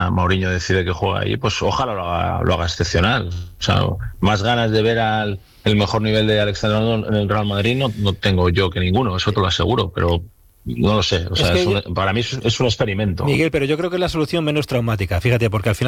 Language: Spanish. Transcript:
Mourinho decide que juega ahí, pues ojalá lo haga excepcional. O sea, más ganas de ver el mejor nivel de Alexander Arnold en el Real Madrid no tengo yo que ninguno, eso te lo aseguro, pero no lo sé. O Es sea, que para mí es un experimento. Miguel, pero yo creo que es la solución menos traumática, fíjate, porque al final